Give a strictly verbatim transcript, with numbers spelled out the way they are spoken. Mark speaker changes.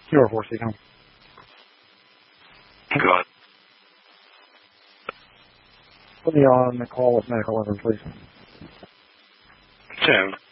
Speaker 1: You're a horse, you know.
Speaker 2: Go ahead.
Speaker 1: Put me on the call with medical evidence, please.
Speaker 2: Ten.